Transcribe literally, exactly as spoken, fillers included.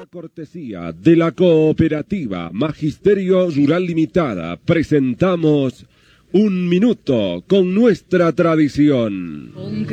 cortesía de la cooperativa Magisterio Rural Limitada, presentamos Un Minuto con nuestra tradición.